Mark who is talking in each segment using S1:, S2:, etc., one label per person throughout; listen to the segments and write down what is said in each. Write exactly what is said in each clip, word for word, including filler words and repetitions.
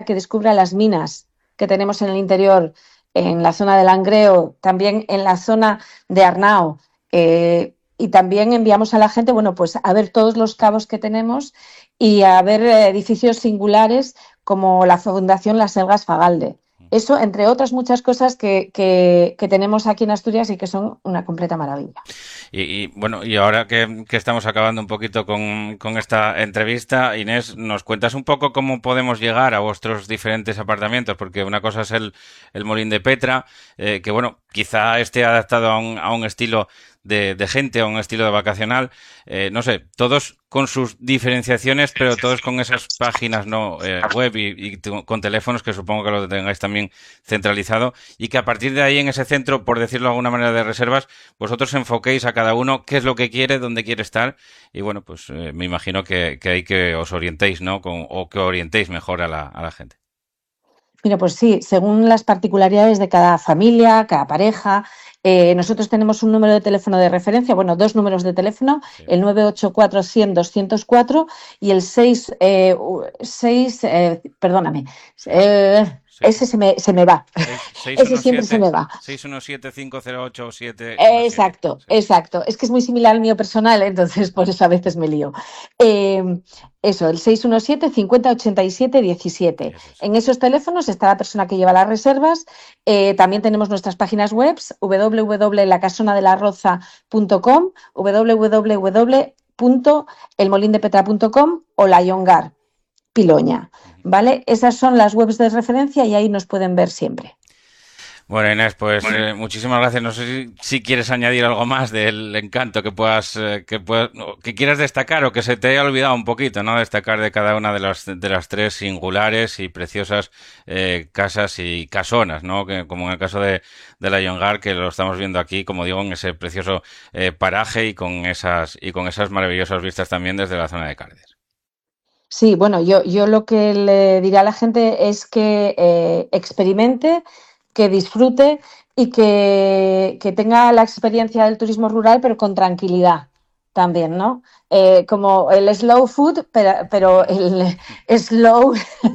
S1: que descubra las minas que tenemos en el interior, en la zona de Langreo, también en la zona de Arnao, eh, y también enviamos a la gente, bueno, pues a ver todos los cabos que tenemos y a ver edificios singulares como la Fundación Las Selgas Fagalde. Eso, entre otras muchas cosas que, que, que tenemos aquí en Asturias y que son una completa maravilla.
S2: Y, y bueno, y ahora que, que estamos acabando un poquito con, con esta entrevista, Inés, ¿nos cuentas un poco cómo podemos llegar a vuestros diferentes apartamentos? Porque una cosa es el, el Molín de Petra, eh, que bueno, quizá esté adaptado a un, a un estilo de, de gente, a un estilo de vacacional, eh, no sé, todos con sus diferenciaciones, pero todos con esas páginas no eh, web y, y t- con teléfonos, que supongo que lo tengáis también centralizado, y que a partir de ahí en ese centro, por decirlo de alguna manera, de reservas, vosotros enfoquéis a cada uno qué es lo que quiere, dónde quiere estar, y bueno, pues eh, me imagino que, que hay que os orientéis, ¿no? Con, o que orientéis mejor a la, a la gente.
S1: Mira, pues sí, según las particularidades de cada familia, cada pareja, eh, nosotros tenemos un número de teléfono de referencia, bueno, dos números de teléfono, sí. El nueve ocho cuatro, cien, doscientos cuatro y el seis, eh, seis eh, perdóname, eh, sí. Ese se me, se me va, seis, ese siempre se me va.
S2: seis uno siete, cinco cero ocho, siete
S1: Exacto, sí. exacto, es que es muy similar al mío personal, entonces por eso a veces me lío. Eh, Eso, el seis uno siete, cincuenta, ochenta y siete, diecisiete. Eso es. En esos teléfonos está la persona que lleva las reservas. Eh, también tenemos nuestras páginas web, doble u doble u doble u punto la casona de la roza punto com, doble u doble u doble u punto el molín de petra punto com o la Yongar Piloña, ¿vale? Esas son las webs de referencia y ahí nos pueden ver siempre.
S2: Bueno, Inés, pues eh, muchísimas gracias. No sé si, si quieres añadir algo más del encanto que puedas, eh, que puedas, que quieras destacar o que se te haya olvidado un poquito, ¿no? Destacar de cada una de las de las tres singulares y preciosas eh, casas y casonas, ¿no? Que, como en el caso de, de la Yongar, que lo estamos viendo aquí, como digo, en ese precioso eh, paraje y con esas y con esas maravillosas vistas también desde la zona de Cardes.
S1: Sí, bueno, yo yo lo que le diré a la gente es que eh, experimente, que disfrute y que, que tenga la experiencia del turismo rural, pero con tranquilidad también, ¿no? Eh, como el slow food, pero, pero el slow,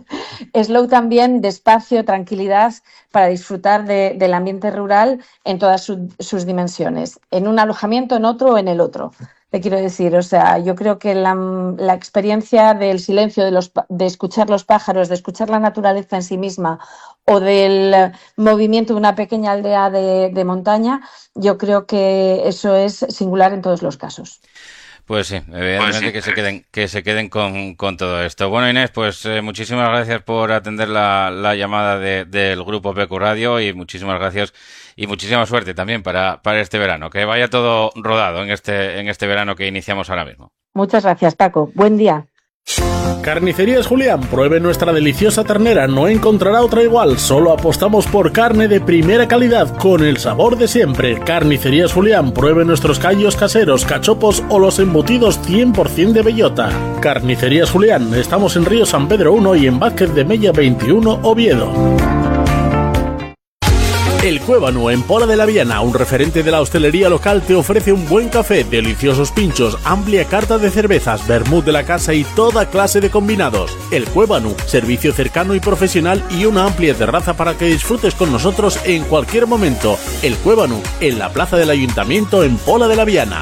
S1: slow también, despacio, tranquilidad, para disfrutar de, del ambiente rural en todas su, sus dimensiones, en un alojamiento, en otro o en el otro. Te quiero decir, o sea, yo creo que la, la experiencia del silencio, de, los, de escuchar los pájaros, de escuchar la naturaleza en sí misma o del movimiento de una pequeña aldea de, de montaña, yo creo que eso es singular en todos los casos.
S2: Pues sí, evidentemente pues sí. que se queden que se queden con, con todo esto. Bueno, Inés, pues eh, muchísimas gracias por atender la, la llamada de, del Grupo P Q Radio y muchísimas gracias y muchísima suerte también para, para este verano. Que vaya todo rodado en este, en este verano que iniciamos ahora mismo.
S1: Muchas gracias, Paco. Buen día.
S3: Carnicerías Julián, pruebe nuestra deliciosa ternera, no encontrará otra igual, solo apostamos por carne de primera calidad, con el sabor de siempre. Carnicerías Julián, pruebe nuestros callos caseros, cachopos o los embutidos cien por ciento de bellota. Carnicerías Julián, estamos en Río San Pedro uno y en Vázquez de Mella veintiuno, Oviedo. El Cuévano en Pola de la Viana, un referente de la hostelería local, te ofrece un buen café, deliciosos pinchos, amplia carta de cervezas, vermut de la casa y toda clase de combinados. El Cuévano, servicio cercano y profesional y una amplia terraza para que disfrutes con nosotros en cualquier momento. El Cuévano, en la plaza del Ayuntamiento en Pola de la Viana.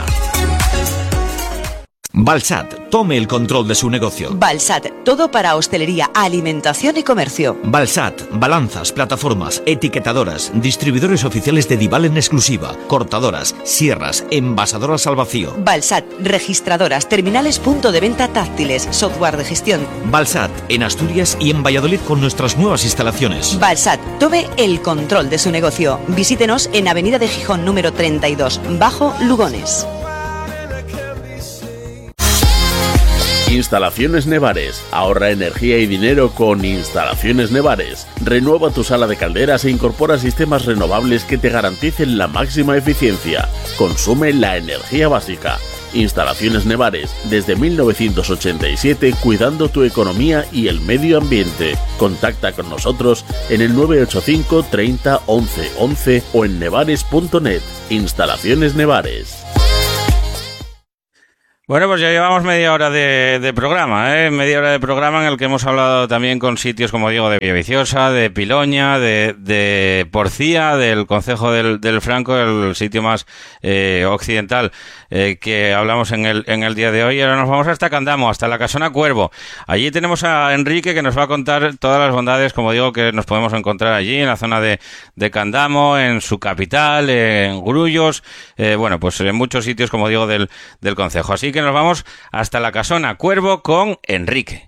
S4: Balsat, tome el control de su negocio.
S5: Balsat, todo para hostelería, alimentación y comercio.
S4: Balsat, balanzas, plataformas, etiquetadoras, distribuidores oficiales de Dival en exclusiva, cortadoras, sierras, envasadoras al vacío.
S5: Balsat, registradoras, terminales punto de venta táctiles, software de gestión.
S4: Balsat, en Asturias y en Valladolid con nuestras nuevas instalaciones.
S5: Balsat, tome el control de su negocio. Visítenos en Avenida de Gijón número treinta y dos, Bajo Lugones.
S3: Instalaciones Nevares. Ahorra energía y dinero con Instalaciones Nevares. Renueva tu sala de calderas e incorpora sistemas renovables que te garanticen la máxima eficiencia. Consume la energía básica. Instalaciones Nevares, desde mil novecientos ochenta y siete, cuidando tu economía y el medio ambiente. Contacta con nosotros en el nueve ocho cinco, treinta, once, once o en nevares punto net. Instalaciones Nevares.
S2: Bueno, pues ya llevamos media hora de, de programa, ¿eh? Media hora de programa en el que hemos hablado también con sitios, como digo, de Villaviciosa, de Piloña, de, de Porcía, del concejo del, del Franco, el sitio más eh, occidental eh, que hablamos en el, en el día de hoy. Y ahora nos vamos hasta Candamo, hasta la Casona Cuervo. Allí tenemos a Enrique, que nos va a contar todas las bondades, como digo, que nos podemos encontrar allí, en la zona de, de Candamo, en su capital, en Grullos, eh, bueno, pues en muchos sitios, como digo, del, del concejo. Así que nos vamos hasta la Casona Cuervo con Enrique.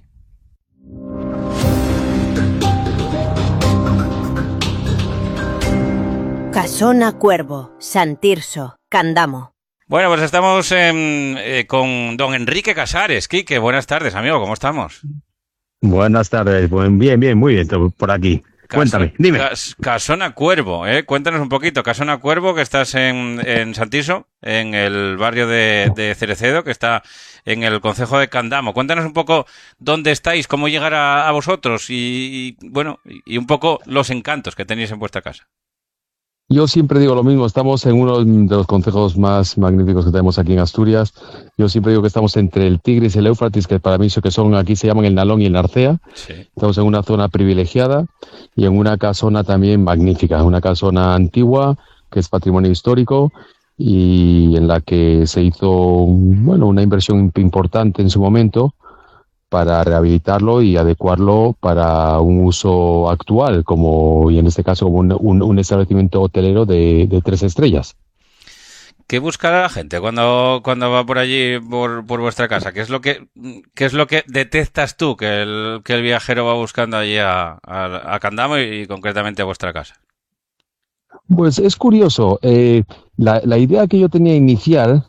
S6: Casona Cuervo, Sant Tirso, Candamo.
S2: Bueno, pues estamos eh, eh, con don Enrique Casares. Quique, buenas tardes, amigo, ¿cómo estamos?
S7: Buenas tardes, pues bien, bien, muy bien, por aquí. Cuéntame, dime.
S2: Cas, Casona Cuervo, ¿eh? Cuéntanos un poquito. Casona Cuervo, que estás en, en Sant Tirso, en el barrio de, de Cerecedo, que está en el concejo de Candamo. Cuéntanos un poco dónde estáis, cómo llegar a, a vosotros y, y, bueno, y un poco los encantos que tenéis en vuestra casa.
S7: Yo siempre digo lo mismo, estamos en uno de los concejos más magníficos que tenemos aquí en Asturias. Yo siempre digo que estamos entre el Tigris y el Éufrates, que para mí eso que son, aquí se llaman el Nalón y el Narcea. Sí. Estamos en una zona privilegiada y en una casona también magnífica, una casona antigua que es patrimonio histórico y en la que se hizo, bueno, una inversión importante en su momento para rehabilitarlo y adecuarlo para un uso actual, como y en este caso como un, un, un establecimiento hotelero de, de tres estrellas.
S2: ¿Qué busca la gente cuando, cuando va por allí, por, por vuestra casa? ¿Qué es lo que qué es lo que detectas tú que el, que el viajero va buscando allí a, a, a Candamo y, y concretamente a vuestra casa?
S7: Pues es curioso. Eh, la, la idea que yo tenía inicial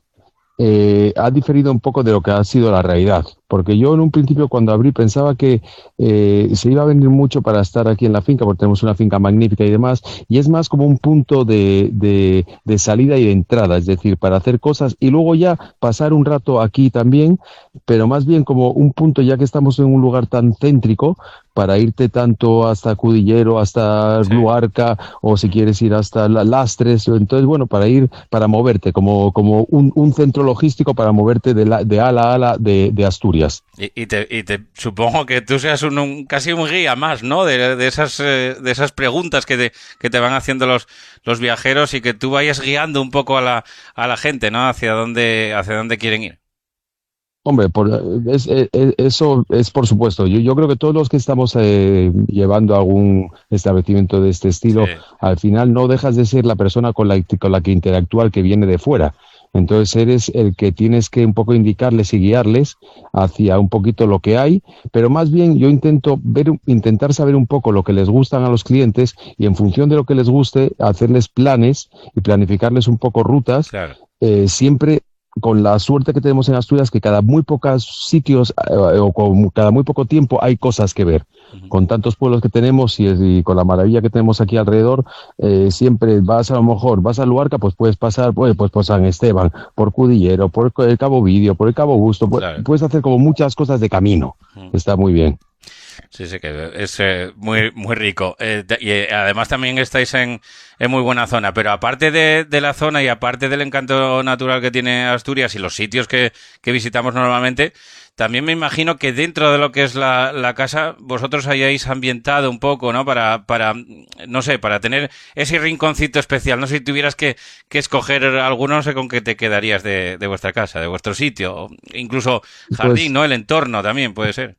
S7: eh, ha diferido un poco de lo que ha sido la realidad. Porque yo en un principio cuando abrí pensaba que eh, se iba a venir mucho para estar aquí en la finca, porque tenemos una finca magnífica y demás, y es más como un punto de, de, de salida y de entrada, es decir, para hacer cosas y luego ya pasar un rato aquí también, pero más bien como un punto, ya que estamos en un lugar tan céntrico, para irte tanto hasta Cudillero, hasta sí. Luarca, o si quieres ir hasta Lastres, entonces bueno, para ir, para moverte, como, como un, un centro logístico para moverte de, la, de ala a ala de, de Asturias.
S2: Y, y, te, y te supongo que tú seas un, un casi un guía más, ¿no? De, de esas eh, de esas preguntas que te, que te van haciendo los, los viajeros y que tú vayas guiando un poco a la, a la gente, ¿no? Hacia dónde, hacia dónde quieren ir.
S7: Hombre, por, es, es, eso es por supuesto. Yo, yo creo que todos los que estamos eh, llevando algún establecimiento de este estilo, sí. Al final no dejas de ser la persona con la, con la que interactúa, que viene de fuera. Entonces eres el que tienes que un poco indicarles y guiarles hacia un poquito lo que hay, pero más bien yo intento ver, intentar saber un poco lo que les gustan a los clientes y en función de lo que les guste hacerles planes y planificarles un poco rutas, claro. eh, siempre con la suerte que tenemos en Asturias, que cada muy pocos sitios eh, o con cada muy poco tiempo hay cosas que ver. Uh-huh. Con tantos pueblos que tenemos y, y con la maravilla que tenemos aquí alrededor, eh, siempre vas a lo mejor, vas a Luarca, pues puedes pasar pues, pues por San Esteban, por Cudillero, por el Cabo Vidio, por el Cabo Busto, claro. Puedes hacer como muchas cosas de camino. Uh-huh. Está muy bien.
S2: Sí, sí, que es eh, muy muy rico. Eh, y eh, además también estáis en, en muy buena zona. Pero aparte de, de la zona y aparte del encanto natural que tiene Asturias y los sitios que, que visitamos normalmente, también me imagino que dentro de lo que es la, la casa, vosotros hayáis ambientado un poco, ¿no? Para, para, no sé, para tener ese rinconcito especial. No sé si tuvieras que, que escoger alguno, no sé con qué te quedarías de, de vuestra casa, de vuestro sitio. Incluso jardín, pues, ¿no? El entorno también puede ser.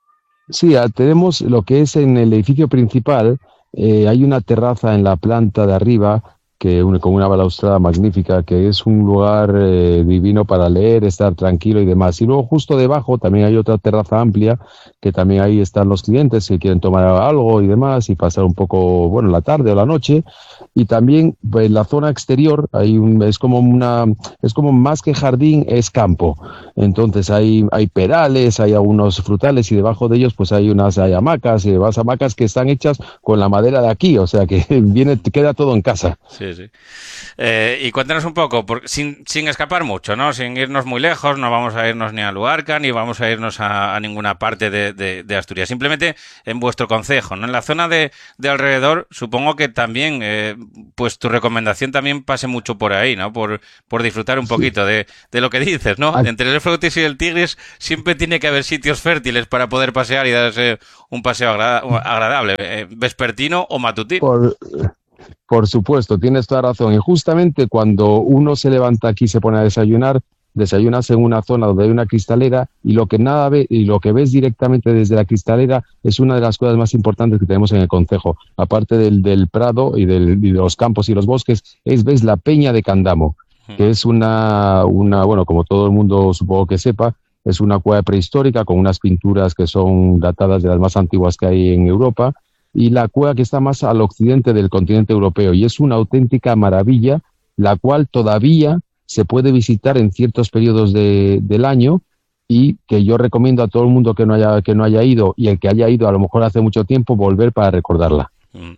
S7: Sí, tenemos lo que es en el edificio principal, eh, hay una terraza en la planta de arriba, que une, con una balaustrada magnífica, que es un lugar eh, divino para leer, estar tranquilo y demás. Y luego justo debajo también hay otra terraza amplia, que también ahí están los clientes que quieren tomar algo y demás y pasar un poco, bueno, la tarde o la noche. Y también pues, en la zona exterior hay un, es como una, es como más que jardín, es campo. Entonces hay, hay perales, hay algunos frutales y debajo de ellos pues hay unas hay hamacas, y más hamacas que están hechas con la madera de aquí, o sea que viene, queda todo en casa.
S2: Sí. Sí, sí. Eh, y cuéntanos un poco, por, sin, sin escapar mucho, ¿no? Sin irnos muy lejos, no vamos a irnos ni a Luarca, ni vamos a irnos a, a ninguna parte de, de, de Asturias. Simplemente en vuestro concejo, ¿no? En la zona de, de alrededor, supongo que también, eh, pues tu recomendación también pase mucho por ahí, ¿no? Por, por disfrutar un poquito sí. de, de lo que dices, ¿no? Entre el Éufrates y el Tigris siempre tiene que haber sitios fértiles para poder pasear y darse un paseo agra- agradable, eh, vespertino o matutino.
S7: Por... Por supuesto, tienes toda razón. Y justamente cuando uno se levanta aquí y se pone a desayunar, desayunas en una zona donde hay una cristalera y lo que nada ve, y lo que ves directamente desde la cristalera es una de las cosas más importantes que tenemos en el concejo. Aparte del, del prado y, del, y de los campos y los bosques, es ves la Peña de Candamo, que es una, una, bueno, como todo el mundo supongo que sepa, es una cueva prehistórica con unas pinturas que son datadas de las más antiguas que hay en Europa. Y la cueva que está más al occidente del continente europeo, y es una auténtica maravilla, la cual todavía se puede visitar en ciertos periodos de, del año, y que yo recomiendo a todo el mundo que no haya que no haya ido, y el que haya ido a lo mejor hace mucho tiempo, volver para recordarla.
S2: Mm.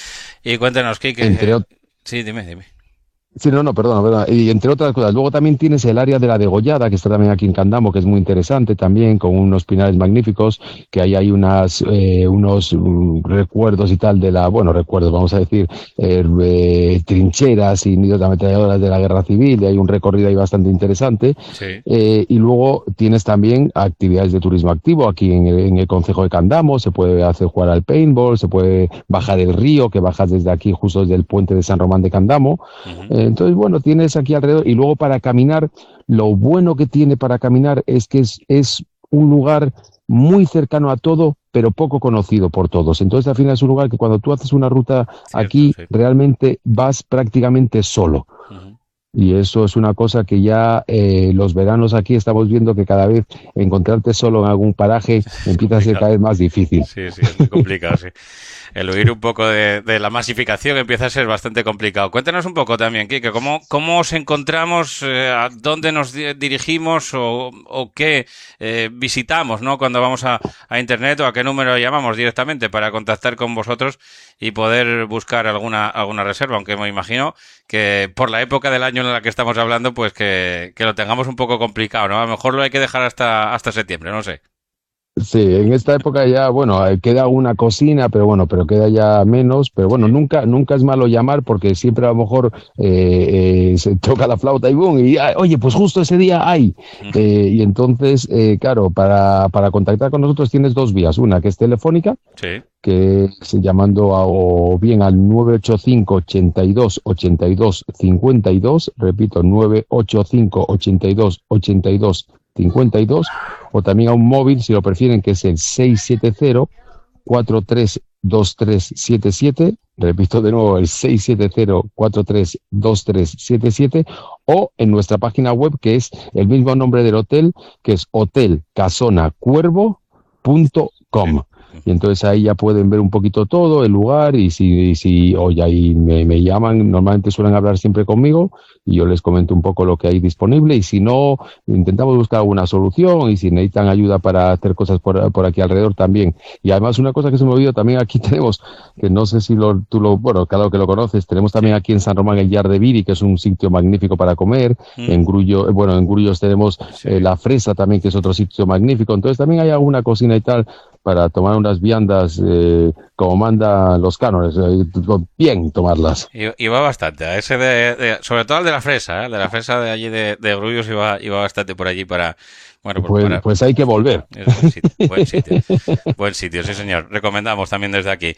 S2: Y cuéntanos, Quique.
S7: Entre ot-
S2: sí, dime, dime.
S7: Sí, no, no, perdona, perdona. Y entre otras cosas, luego también tienes el área de la Degollada, que está también aquí en Candamo, que es muy interesante también, con unos pinares magníficos, que ahí hay unas, eh, unos um, recuerdos y tal de la, bueno, recuerdos, vamos a decir, eh, eh, trincheras y nidos de ametralladoras de la Guerra Civil, y hay un recorrido ahí bastante interesante.
S2: Sí.
S7: Eh, y luego tienes también actividades de turismo activo aquí en el, en el concejo de Candamo, se puede hacer jugar al paintball, se puede bajar el río, que bajas desde aquí, justo desde el puente de San Román de Candamo. Uh-huh. eh, Entonces, bueno, tienes aquí alrededor, y luego para caminar, lo bueno que tiene para caminar es que es, es un lugar muy cercano a todo, pero poco conocido por todos. Entonces, al final es un lugar que cuando tú haces una ruta cierto, aquí, sí. realmente vas prácticamente solo. Uh-huh. Y eso es una cosa que ya eh, los veranos aquí estamos viendo que cada vez encontrarte solo en algún paraje empieza a ser cada vez más difícil.
S2: Sí, sí, es muy complicado, sí. El huir un poco de, de la masificación empieza a ser bastante complicado. Cuéntanos un poco también, Quique, ¿cómo, cómo os encontramos, eh, a dónde nos di- dirigimos o, o qué eh, visitamos, ¿no? Cuando vamos a, a Internet, o a qué número llamamos directamente para contactar con vosotros y poder buscar alguna, alguna reserva, aunque me imagino que por la época del año en la que estamos hablando, pues que, que lo tengamos un poco complicado, ¿no? A lo mejor lo hay que dejar hasta, hasta septiembre, no sé.
S7: Sí, en esta época ya, bueno, queda una cocina, pero bueno, pero queda ya menos, pero bueno, nunca nunca es malo llamar, porque siempre a lo mejor eh, eh, se toca la flauta y boom, y oye, pues justo ese día hay. Eh, y entonces, eh, claro, para, para contactar con nosotros tienes dos vías, una que es telefónica,
S2: sí.
S7: que es llamando a, o bien al nueve ocho cinco, ochenta y dos, ochenta y dos, cincuenta y dos, repito, nueve ocho cinco, ochenta y dos, ochenta y dos, cincuenta y dos, o también a un móvil si lo prefieren, que es el seis siete cero, cuatro tres dos tres siete siete, repito de nuevo, el seis siete cero, cuatro tres dos tres siete siete, o en nuestra página web, que es el mismo nombre del hotel, que es hotel casona cuervo punto com. Y entonces ahí ya pueden ver un poquito todo, el lugar, y si, si oye, ahí me, me llaman, normalmente suelen hablar siempre conmigo, y yo les comento un poco lo que hay disponible, y si no, intentamos buscar alguna solución, y si necesitan ayuda para hacer cosas por, por aquí alrededor también. Y además una cosa que se me olvidó, también aquí tenemos, que no sé si lo, tú lo, bueno, claro que lo conoces, tenemos también aquí en San Román el Llar de Viri, que es un sitio magnífico para comer. Mm. En Grullo, bueno, en Grullos tenemos sí. eh, La Fresa también, que es otro sitio magnífico. Entonces también hay alguna cocina y tal, para tomar unas viandas eh, como mandan los cánones, eh, bien tomarlas.
S2: Y, y va bastante, a ese de, de, sobre todo el de La Fresa, ¿eh? de La Fresa de allí de, de Grullos iba, iba bastante por allí para... Bueno,
S7: pues, para... pues hay que volver.
S2: Es buen sitio, buen sitio, buen sitio, sí señor. Recomendamos también desde aquí.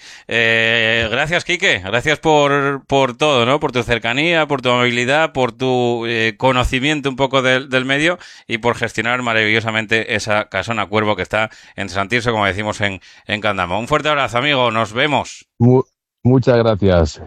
S2: Eh, gracias, Quique, gracias por, por todo, ¿no? Por tu cercanía, por tu amabilidad, por tu eh, conocimiento un poco del, del medio, y por gestionar maravillosamente esa casona Cuervo que está en San Tirso, como decimos en, en Candamo. Un fuerte abrazo, amigo, nos vemos.
S7: Mu- muchas gracias.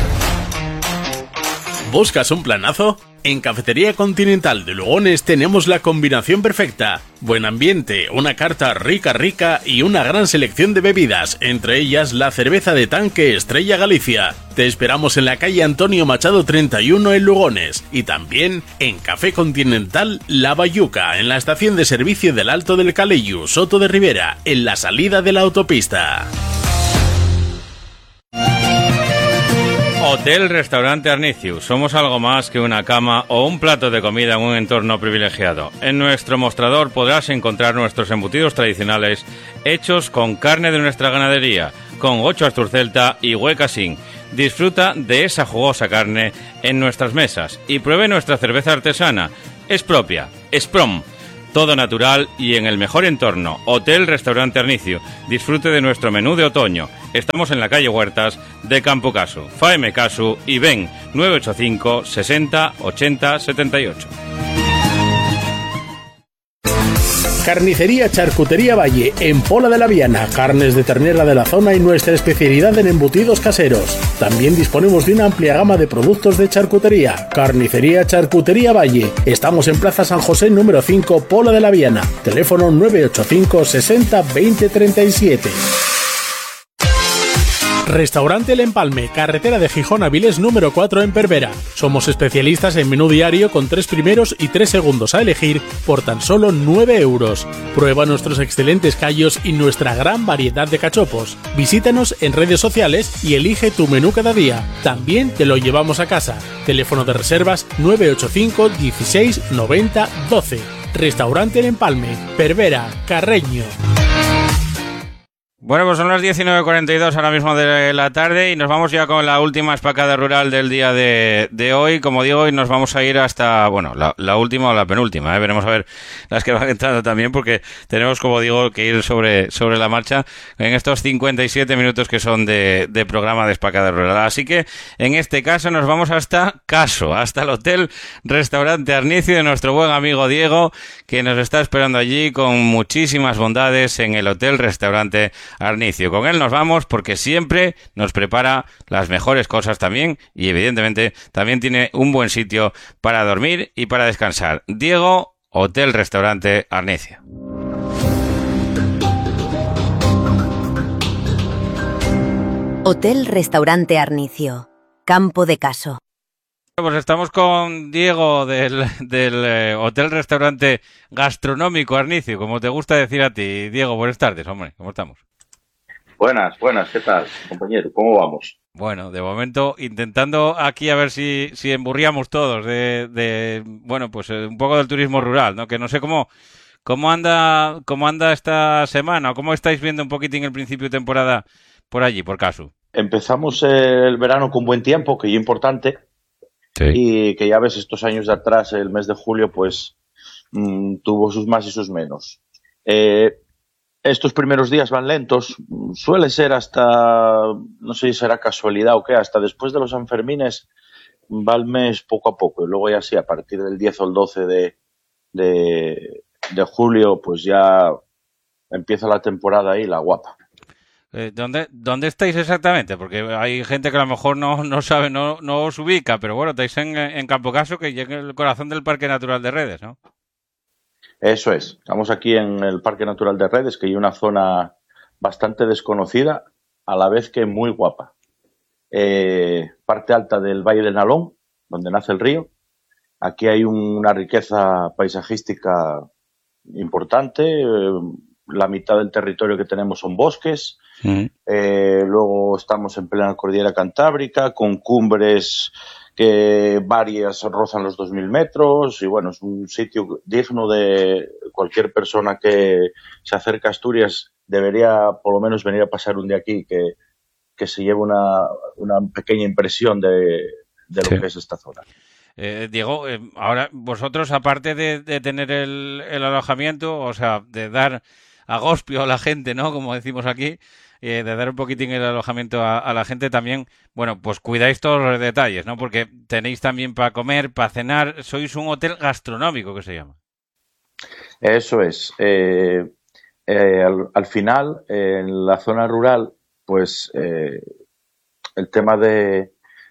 S3: ¿Buscas un planazo? En Cafetería Continental de Lugones tenemos la combinación perfecta. Buen ambiente, una carta rica rica y una gran selección de bebidas, entre ellas la cerveza de tanque Estrella Galicia. Te esperamos en la calle Antonio Machado treinta y uno en Lugones, y también en Café Continental La Bayuca, en la estación de servicio del Alto del Calellu, Soto de Ribera, en la salida de la autopista.
S2: Hotel Restaurante Arniciu. Somos algo más que una cama o un plato de comida en un entorno privilegiado. En nuestro mostrador podrás encontrar nuestros embutidos tradicionales hechos con carne de nuestra ganadería, con ocho Asturcelta y Huecasín. Disfruta de esa jugosa carne en nuestras mesas y pruebe nuestra cerveza artesana. Es propia, es prom. Todo natural y en el mejor entorno. Hotel Restaurante Arniciu. Disfrute de nuestro menú de otoño. Estamos en la calle Huertas de Campo Casu. Faeme Casu y ven nueve ocho cinco sesenta ochenta setenta y ocho.
S8: Carnicería Charcutería Valle, en Pola de la Viana, carnes de ternera de la zona y nuestra especialidad en embutidos caseros. También disponemos de una amplia gama de productos de charcutería. Carnicería Charcutería Valle. Estamos en Plaza San José número cinco, Pola de la Viana. Teléfono nueve ocho cinco sesenta veinte treinta y siete. Restaurante El Empalme, carretera de Gijón a Vilés número cuatro en Pervera. Somos especialistas en menú diario con tres primeros y tres segundos a elegir por tan solo nueve euros. Prueba nuestros excelentes callos y nuestra gran variedad de cachopos. Visítanos en redes sociales y elige tu menú cada día. También te lo llevamos a casa. Teléfono de reservas nueve ocho cinco dieciséis noventa doce. Restaurante El Empalme, Pervera, Carreño.
S2: Bueno, pues son las diecinueve cuarenta y dos ahora mismo de la tarde y nos vamos ya con la última espacada rural del día de, de hoy. Como digo, y nos vamos a ir hasta, bueno, la, la última o la penúltima, ¿eh? Veremos a ver las que van entrando también porque tenemos, como digo, que ir sobre, sobre la marcha en estos cincuenta y siete minutos que son de, de programa de espacada rural. Así que, en este caso, nos vamos hasta Caso, hasta el Hotel Restaurante Arniciu de nuestro buen amigo Diego, que nos está esperando allí con muchísimas bondades en el Hotel Restaurante Arniciu. Con él nos vamos porque siempre nos prepara las mejores cosas también y evidentemente también tiene un buen sitio para dormir y para descansar. Diego, Hotel Restaurante Arniciu.
S6: Hotel Restaurante Arniciu, Campo de Caso.
S2: Pues estamos con Diego del, del eh, Hotel Restaurante Gastronómico Arniciu, como te gusta decir a ti. Diego, buenas tardes, hombre, ¿cómo estamos?
S9: Buenas, buenas, ¿qué tal, compañero? ¿Cómo vamos?
S2: Bueno, de momento intentando aquí a ver si, si emburriamos todos de, de, bueno, pues eh, un poco del turismo rural, ¿no? Que no sé cómo, cómo anda, cómo anda esta semana, o cómo estáis viendo un poquitín el principio de temporada por allí, por Casu.
S9: Empezamos el verano con buen tiempo, que es importante, sí. Y que ya ves, estos años de atrás, el mes de julio, pues mmm, tuvo sus más y sus menos. Eh, Estos primeros días van lentos, suele ser hasta, no sé si será casualidad o qué, hasta después de los Sanfermines va el mes poco a poco, y luego ya sí, a partir del diez o el doce de, de, de julio, pues ya empieza la temporada ahí, la guapa.
S2: Eh, ¿dónde, ¿Dónde estáis exactamente? Porque hay gente que a lo mejor no, no sabe, no, no os ubica, pero bueno, estáis en, en Campo Caso, que llega en el corazón del Parque Natural de Redes, ¿no?
S9: Eso es, estamos aquí en el Parque Natural de Redes, que hay una zona bastante desconocida, a la vez que muy guapa. Eh, parte alta del Valle del Nalón, donde nace el río. Aquí hay un, una riqueza paisajística importante, eh, la mitad del territorio que tenemos son bosques, mm. eh, luego estamos en plena cordillera cantábrica, con cumbres que varias rozan los dos mil metros, y bueno, es un sitio digno de cualquier persona que se acerca a Asturias, debería por lo menos venir a pasar un día aquí, que, que se lleve una, una pequeña impresión de, de lo sí. que es esta zona.
S2: Eh, Diego, eh, ahora vosotros, aparte de, de tener el, el alojamiento, o sea, de dar agospio a la gente, ¿no?, como decimos aquí, eh, de dar un poquitín el alojamiento a, a la gente también, bueno, pues cuidáis todos los detalles, ¿no?, porque tenéis también para comer, para cenar, sois un hotel gastronómico, que se llama.
S9: Eso es. Eh, eh, al, al final, eh, en la zona rural, pues eh, el tema de,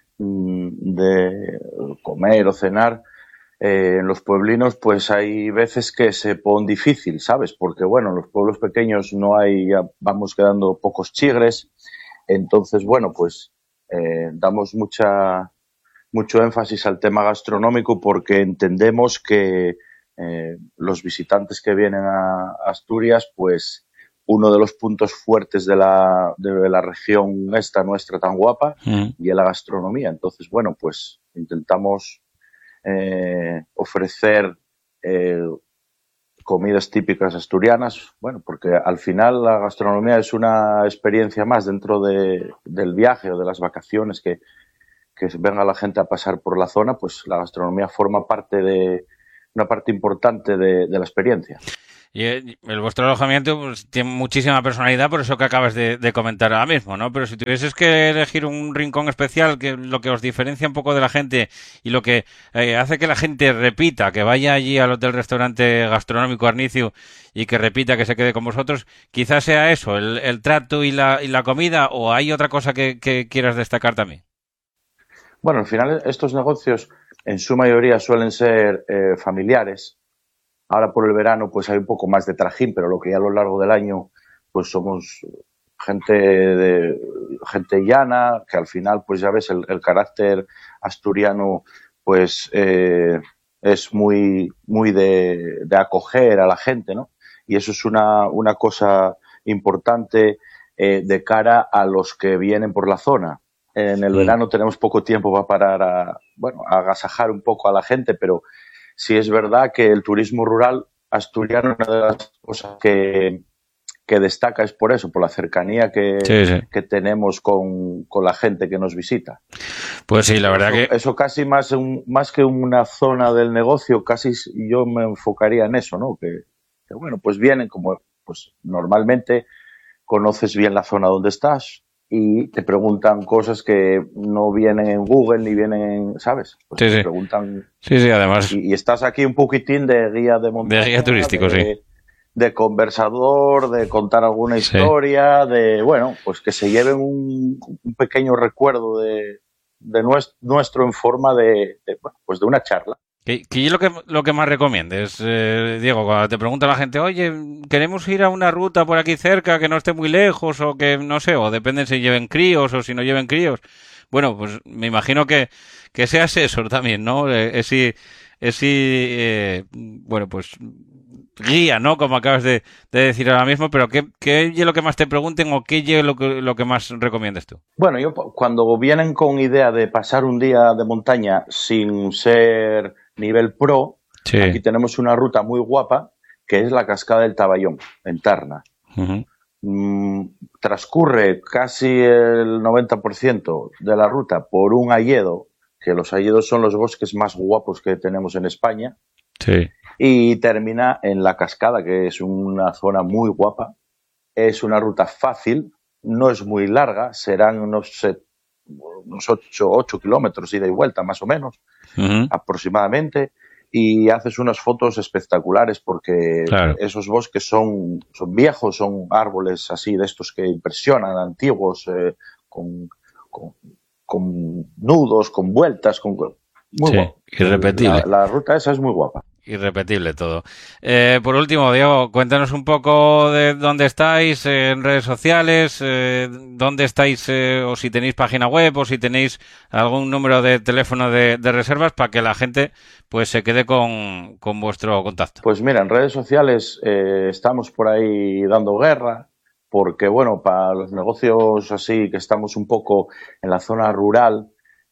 S9: de comer o cenar, Eh, en los pueblinos pues hay veces que se pone difícil, ¿sabes? Porque bueno, en los pueblos pequeños no hay, ya vamos quedando pocos chigres, entonces bueno, pues eh, damos mucha mucho énfasis al tema gastronómico porque entendemos que eh, los visitantes que vienen a Asturias pues uno de los puntos fuertes de la, de la región esta nuestra tan guapa, mm. y es la gastronomía. Entonces, bueno, pues intentamos eh, ofrecer eh, comidas típicas asturianas, bueno, porque al final la gastronomía es una experiencia más dentro de, del viaje o de las vacaciones que, que venga la gente a pasar por la zona, pues la gastronomía forma parte de una parte importante de, de la experiencia.
S2: Y el, el vuestro alojamiento pues, tiene muchísima personalidad, por eso que acabas de, de comentar ahora mismo, ¿no? Pero si tuvieses que elegir un rincón especial, que lo que os diferencia un poco de la gente y lo que eh, hace que la gente repita, que vaya allí al hotel-restaurante gastronómico Arnicio y que repita, que se quede con vosotros, quizás sea eso, el, el trato y la, y la comida, o hay otra cosa que, que quieras destacar también.
S9: Bueno, al final estos negocios en su mayoría suelen ser eh, familiares. Ahora por el verano pues hay un poco más de trajín, pero lo que ya a lo largo del año pues somos gente de gente llana, que al final pues ya ves el, el carácter asturiano pues eh, es muy muy de, de acoger a la gente, ¿no? Y eso es una, una cosa importante eh, de cara a los que vienen por la zona. En el sí. verano tenemos poco tiempo para parar a, bueno, a agasajar un poco a la gente, pero sí es verdad que el turismo rural asturiano, una de las cosas que, que destaca es por eso, por la cercanía que, sí, sí. que tenemos con, con la gente que nos visita.
S2: Pues sí, la verdad
S9: eso,
S2: que...
S9: Eso casi más, un, más que una zona del negocio, casi yo me enfocaría en eso, ¿no? Que, que bueno, pues vienen como, pues normalmente conoces bien la zona donde estás y te preguntan cosas que no vienen en Google ni vienen en, ¿sabes? Pues
S2: sí,
S9: te
S2: sí.
S9: preguntan.
S2: Sí, sí, además.
S9: Y, y estás aquí un poquitín de guía de montaña.
S2: De guía turístico,
S9: de,
S2: sí.
S9: De conversador, de contar alguna historia, sí. de, bueno, pues que se lleven un, un pequeño recuerdo de, de nuestro, nuestro en forma de, de, bueno, pues de una charla.
S2: ¿Qué, qué es lo que, lo que más recomiendes, eh, Diego? Cuando te pregunta la gente, oye, queremos ir a una ruta por aquí cerca que no esté muy lejos o que, no sé, o depende si lleven críos o si no lleven críos. Bueno, pues me imagino que, que sea asesor también, ¿no? Ese, ese eh, bueno, pues guía, ¿no? Como acabas de, de decir ahora mismo, pero ¿qué, qué es lo que más te pregunten o qué es lo que, lo que más recomiendas tú?
S9: Bueno, yo cuando vienen con idea de pasar un día de montaña sin ser nivel pro, sí. Aquí tenemos una ruta muy guapa que es la Cascada del Taballón, en Tarna. Uh-huh. Mm, transcurre casi el noventa por ciento de la ruta por un hayedo, que los hayedos son los bosques más guapos que tenemos en España.
S2: Sí.
S9: Y termina en la Cascada, que es una zona muy guapa. Es una ruta fácil, no es muy larga, serán unos, unos ocho kilómetros ida y vuelta más o menos. Uh-huh. Aproximadamente, y haces unas fotos espectaculares porque claro. Esos bosques son, son viejos, son árboles así de estos que impresionan, antiguos, eh, con, con, con nudos, con vueltas, con muy
S2: sí,
S9: guapo.
S2: Irrepetible.
S9: La, la ruta esa es muy guapa.
S2: Irrepetible todo. Eh, por último, Diego, cuéntanos un poco de dónde estáis eh, en redes sociales, eh, dónde estáis, eh, o si tenéis página web, o si tenéis algún número de teléfono de, de reservas para que la gente pues se quede con, con vuestro contacto.
S9: Pues mira, en redes sociales eh, estamos por ahí dando guerra, porque bueno, para los negocios así que estamos un poco en la zona rural,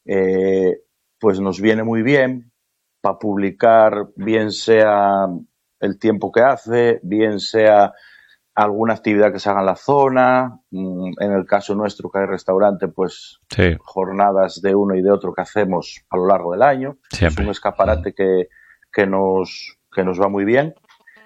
S9: eh, pues nos viene muy bien para publicar, bien sea el tiempo que hace, bien sea alguna actividad que se haga en la zona. En el caso nuestro, que hay restaurante, pues sí. Jornadas de uno y de otro que hacemos a lo largo del año. Siempre. Es un escaparate que, que, nos, que nos va muy bien.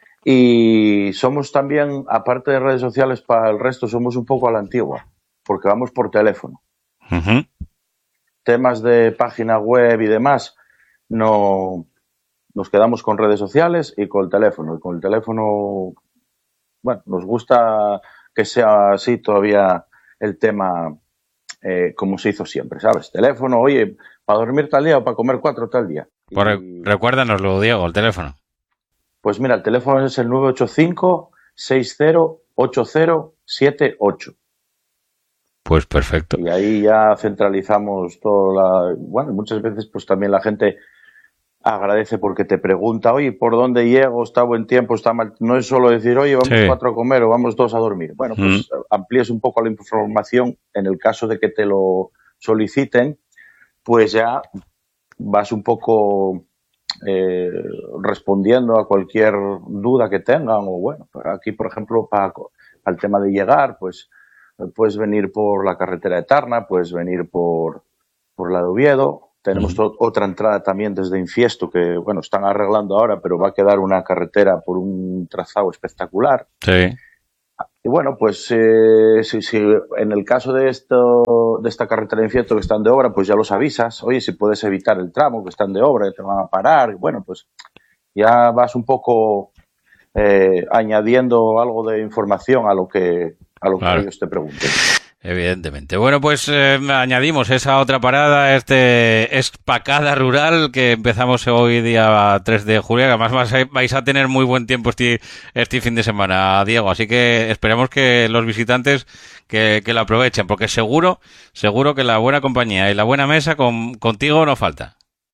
S9: Y somos también, aparte de redes sociales, para el resto somos un poco a la antigua, porque vamos por teléfono.
S2: Uh-huh.
S9: Temas de página web y demás, no nos quedamos con redes sociales y con el teléfono. Y con el teléfono, bueno, nos gusta que sea así todavía el tema eh, como se hizo siempre, ¿sabes? Teléfono, oye, para dormir tal día o para comer cuatro tal día.
S2: Pues y, recuérdanoslo, Diego, el teléfono.
S9: Pues mira, el teléfono es el nueve ocho cinco, seis cero ocho cero siete ocho.
S2: Pues perfecto.
S9: Y ahí ya centralizamos todo la... Bueno, muchas veces pues también la gente agradece porque te pregunta, oye, ¿por dónde llego? ¿Está buen tiempo? ¿Está mal? No es solo decir, oye, vamos sí. cuatro a comer o vamos dos a dormir. Bueno, pues mm. amplíes un poco la información. En el caso de que te lo soliciten, pues ya vas un poco eh, respondiendo a cualquier duda que tengan. O bueno, aquí, por ejemplo, para, para el tema de llegar, pues puedes venir por la carretera de Tarna, puedes venir por, por la de Oviedo. Tenemos uh-huh. otra entrada también desde Infiesto que, bueno, están arreglando ahora, pero va a quedar una carretera por un trazado espectacular.
S2: Sí.
S9: Y bueno, pues eh, si, si en el caso de esto de esta carretera de Infiesto que están de obra, pues ya los avisas. Oye, si puedes evitar el tramo que están de obra, te van a parar. Bueno, pues ya vas un poco eh, añadiendo algo de información a lo que, a lo claro. que ellos te pregunten.
S2: Evidentemente. Bueno, pues eh, añadimos esa otra parada, este Espacada Rural, que empezamos hoy día tres de julio, que además vais a tener muy buen tiempo este, este fin de semana, Diego, así que esperemos que los visitantes que, que lo aprovechen, porque seguro, seguro que la buena compañía y la buena mesa con, contigo no falta.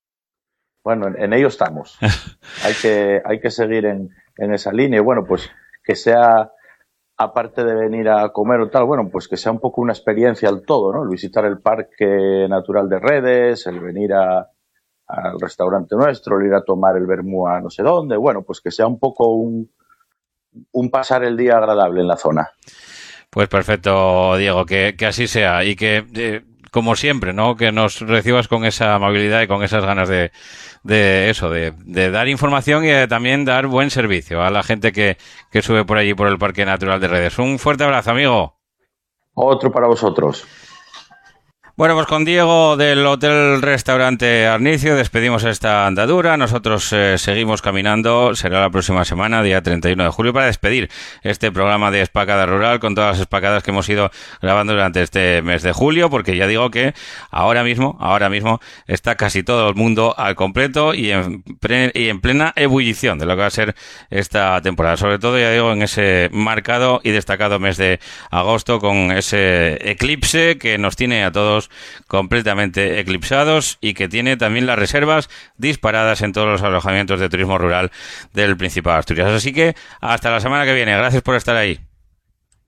S9: Bueno, en, en ello estamos. hay que, hay que seguir en, en esa línea y bueno, pues que sea... aparte de venir a comer o tal, bueno, pues que sea un poco una experiencia al todo, ¿no? El visitar el Parque Natural de Redes, el venir a, al restaurante nuestro, el ir a tomar el vermú a no sé dónde, bueno, pues que sea un poco un, un pasar el día agradable en la zona.
S2: Pues perfecto, Diego, que, que así sea y que, eh, como siempre, ¿no? Que nos recibas con esa amabilidad y con esas ganas de, de eso, de, de dar información y de también dar buen servicio a la gente que, que sube por allí por el Parque Natural de Redes. Un fuerte abrazo, amigo.
S9: Otro para vosotros.
S2: Bueno, pues con Diego del Hotel Restaurante Arnicio despedimos esta andadura. Nosotros eh, seguimos caminando. Será la próxima semana, día treinta y uno de julio, para despedir este programa de Espacada Rural con todas las espacadas que hemos ido grabando durante este mes de julio, porque ya digo que ahora mismo, ahora mismo está casi todo el mundo al completo y en, pre- y en plena ebullición de lo que va a ser esta temporada. Sobre todo, ya digo, en ese marcado y destacado mes de agosto con ese eclipse que nos tiene a todos completamente eclipsados y que tiene también las reservas disparadas en todos los alojamientos de turismo rural del Principado de Asturias. Así que hasta la semana que viene. Gracias por estar ahí.